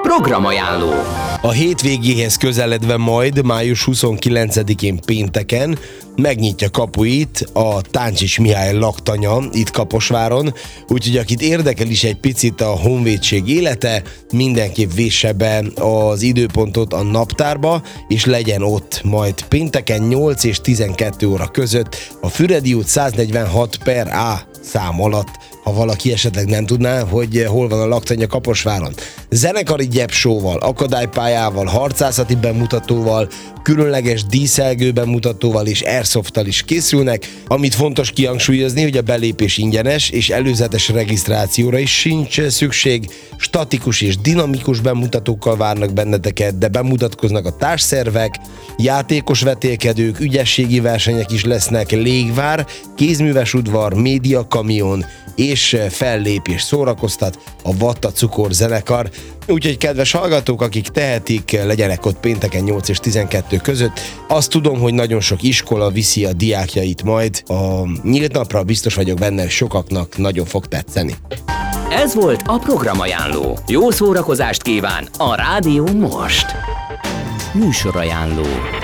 Programajánló. A hétvégéhez közeledve majd május 29-én pénteken megnyitja kapuit a Táncsics Mihály laktanya itt Kaposváron, úgyhogy akit érdekel is egy picit a honvédség élete, mindenképp vésse be az időpontot a naptárba, és legyen ott majd pénteken 8 és 12 óra között a Füredi út 146/A szám alatt, ha valaki esetleg nem tudná, hogy hol van a laktanya Kaposváron. Zenekari gyepsóval, akadálypályával, harcászati bemutatóval, különleges díszelgő bemutatóval és airsofttal is készülnek. Amit fontos kihangsúlyozni, hogy a belépés ingyenes, és előzetes regisztrációra is sincs szükség. Statikus és dinamikus bemutatókkal várnak benneteket, de bemutatkoznak a társszervek, játékos vetélkedők, ügyességi versenyek is lesznek, légvár, kézműves udvar, médiakamion és fellépés szórakoztat a Vatta Cukor zenekar. Úgyhogy kedves hallgatók, akik tehetik, legyenek ott pénteken 8 és 12 között. Azt tudom, hogy nagyon sok iskola viszi a diákjait majd a nyílt napra, biztos vagyok benne, hogy sokaknak nagyon fog tetszeni. Ez volt a Programajánló. Jó szórakozást kíván a Rádió most. Műsorajánló.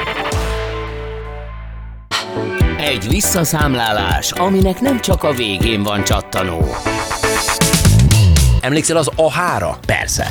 Egy visszaszámlálás, aminek nem csak a végén van csattanó. Emlékszel az AH-ra? Persze.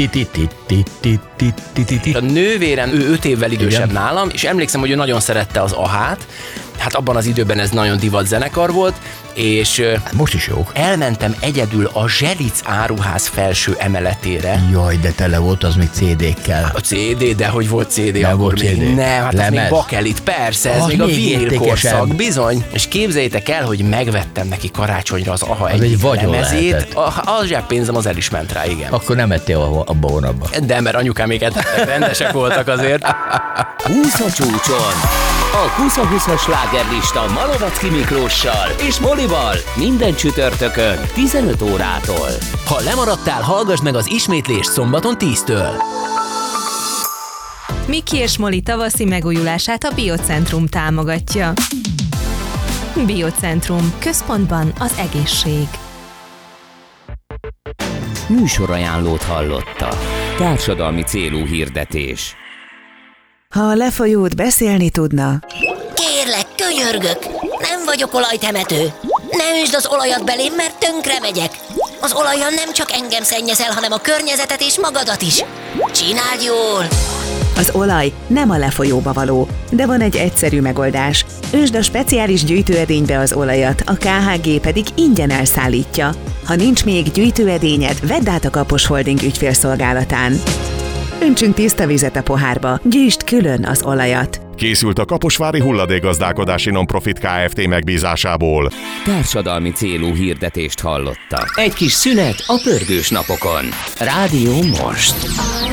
A nővérem, ő 5 évvel idősebb nálam, és emlékszem, hogy ő nagyon szerette az AH-t. Hát abban az időben ez nagyon divat zenekar volt, és most is jó. elmentem egyedül a Zselic áruház felső emeletére. Jaj, de tele volt az még CD-kkel. A CD, de hogy volt CD Nem akkor volt még? CD. Nem, hát Lemez. ez még bakelit, persze, ez Az még a még vinil értékesebb. korszak, bizony. És képzeljétek el, hogy megvettem neki karácsonyra az AHA Az egyik egy vagyon lemezét. lehetett. A zseppénzem az el is ment rá, igen. Akkor nem ettél abba a hónapba. De mert anyukáméket rendesek voltak azért. 20 a csúcson. A 20-20-as slágerlista Malovecki Miklóssal és Molival minden csütörtökön 15 órától. Ha lemaradtál, hallgass meg az ismétlést szombaton 10-től. Miki és Moli tavaszi megújulását a Biocentrum támogatja. Biocentrum. Központban az egészség. Műsorajánlót hallotta. Társadalmi célú hirdetés. Ha a lefolyót beszélni tudna, Kérlek, könyörgök, nem vagyok olajtemető. Ne öntsd az olajat belém, mert tönkre megyek. Az olajjal nem csak engem szennyezel, hanem a környezetet és magadat is. Csináld jól! az olaj nem a lefolyóba való, de van egy egyszerű megoldás. Öntsd a speciális gyűjtőedénybe az olajat, a KHG pedig ingyen elszállítja. Ha nincs még gyűjtőedényed, vedd át a Kapos Holding ügyfélszolgálatán. Öntsünk tiszta vizet a pohárba, gyűjtsd külön az olajat. Készült a Kaposvári Hulladékgazdálkodási Nonprofit Kft. Megbízásából. Társadalmi célú hirdetést hallotta. Egy kis szünet a pörgős napokon. Rádió most.